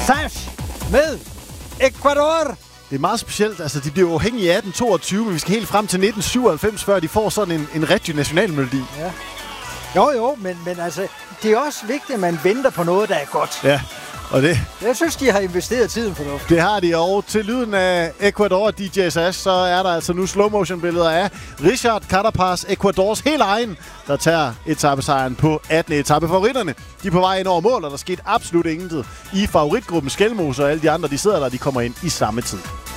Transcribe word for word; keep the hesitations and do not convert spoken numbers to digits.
Sash med Ecuador. Det er meget specielt. Altså, de bliver uafhængige i atten toogtyve, men vi skal helt frem til nitten syvoghalvfems, før de får sådan en, en rigtig nationalmelodi. Ja. Jo, jo, men, men altså, det er også vigtigt, at man venter på noget, der er godt. Ja, og det... Jeg synes, de har investeret tiden for noget. Det har de, og til lyden af Ecuador og D J Sash, så er der altså nu slow-motion-billeder af Richard Carapaz, Ecuadors helt egen, der tager etapesejren på attende etape. Favoritterne, de er på vej ind over mål, og der skete absolut ingenting i favoritgruppen Skelmose, og alle de andre, de sidder der, de kommer ind i samme tid.